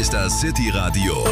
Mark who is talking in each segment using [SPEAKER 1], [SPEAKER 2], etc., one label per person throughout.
[SPEAKER 1] ist das City Radio,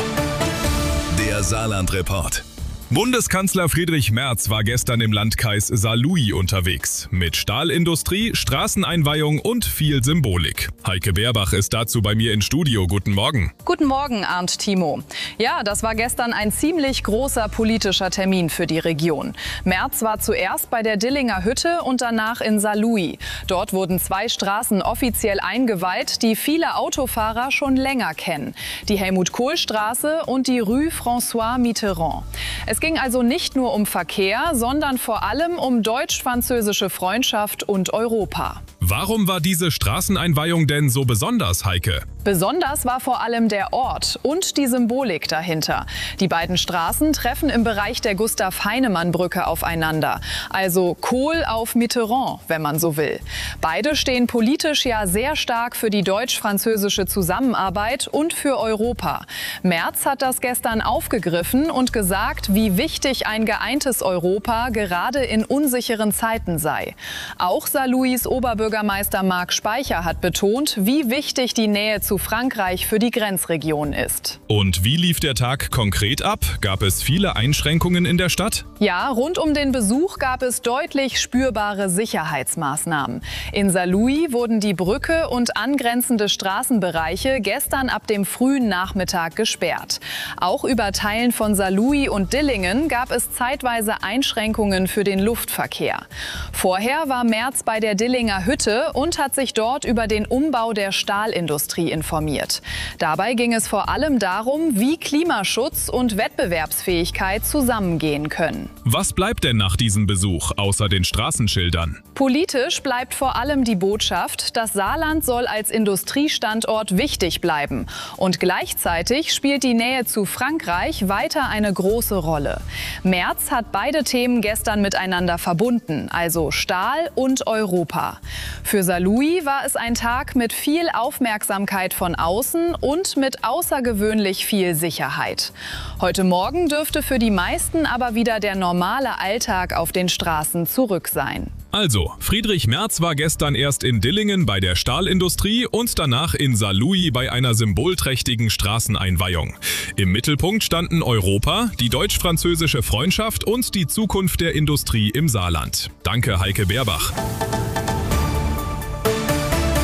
[SPEAKER 1] der Saarland-Report.
[SPEAKER 2] Bundeskanzler Friedrich Merz war gestern im Landkreis Saarlouis unterwegs. Mit Stahlindustrie, Straßeneinweihung und viel Symbolik. Heike Beerbach ist dazu bei mir im Studio. Guten Morgen.
[SPEAKER 3] Guten Morgen, Arndt Timo. Ja, das war gestern ein ziemlich großer politischer Termin für die Region. Merz war zuerst bei der Dillinger Hütte und danach in Saarlouis. Dort wurden 2 Straßen offiziell eingeweiht, die viele Autofahrer schon länger kennen. Die Helmut-Kohl-Straße und die Rue François Mitterrand. Es ging also nicht nur um Verkehr, sondern vor allem um deutsch-französische Freundschaft und Europa.
[SPEAKER 2] Warum war diese Straßeneinweihung denn so besonders, Heike?
[SPEAKER 3] Besonders war vor allem der Ort und die Symbolik dahinter. Die beiden Straßen treffen im Bereich der Gustav-Heinemann-Brücke aufeinander. Also Kohl auf Mitterrand, wenn man so will. Beide stehen politisch ja sehr stark für die deutsch-französische Zusammenarbeit und für Europa. Merz hat das gestern aufgegriffen und gesagt, wie wichtig ein geeintes Europa gerade in unsicheren Zeiten sei. Auch Saarlouis Oberbürgermeister Marc Speicher hat betont, wie wichtig die Nähe zu Frankreich für die Grenzregion ist.
[SPEAKER 2] Und wie lief der Tag konkret ab? Gab es viele Einschränkungen in der Stadt?
[SPEAKER 3] Ja, rund um den Besuch gab es deutlich spürbare Sicherheitsmaßnahmen. In Saarlouis wurden die Brücke und angrenzende Straßenbereiche gestern ab dem frühen Nachmittag gesperrt. Auch über Teilen von Saarlouis und Dillingen gab es zeitweise Einschränkungen für den Luftverkehr. Vorher war Merz bei der Dillinger Hütte und hat sich dort über den Umbau der Stahlindustrie informiert. Dabei ging es vor allem darum, wie Klimaschutz und Wettbewerbsfähigkeit zusammengehen können.
[SPEAKER 2] Was bleibt denn nach diesem Besuch, außer den Straßenschildern?
[SPEAKER 3] Politisch bleibt vor allem die Botschaft, das Saarland soll als Industriestandort wichtig bleiben. Und gleichzeitig spielt die Nähe zu Frankreich weiter eine große Rolle. Merz hat beide Themen gestern miteinander verbunden, also Stahl und Europa. Für Saarlouis war es ein Tag mit viel Aufmerksamkeit von außen und mit außergewöhnlich viel Sicherheit. Heute Morgen dürfte für die meisten aber wieder der normale Alltag auf den Straßen zurück sein.
[SPEAKER 2] Also, Friedrich Merz war gestern erst in Dillingen bei der Stahlindustrie und danach in Saarlouis bei einer symbolträchtigen Straßeneinweihung. Im Mittelpunkt standen Europa, die deutsch-französische Freundschaft und die Zukunft der Industrie im Saarland. Danke, Heike Beerbach.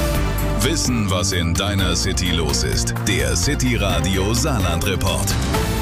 [SPEAKER 1] Wissen, was in deiner City los ist. Der City Radio Saarland-Report.